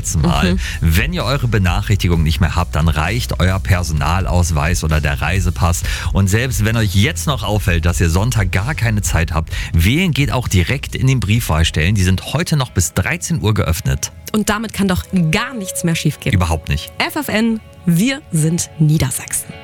letzten Mal. Wenn ihr eure Benachrichtigung nicht mehr habt, dann reicht euer Personalausweis oder der Reisepass. Und selbst wenn euch jetzt noch auffällt, dass ihr Sonntag gar keine Zeit habt, wählen geht auch direkt in den Briefwahlstellen. Die sind heute noch bis 13 Uhr geöffnet. Und damit kann doch gar nichts mehr schiefgehen. Überhaupt nicht. FFN, wir sind Niedersachsen.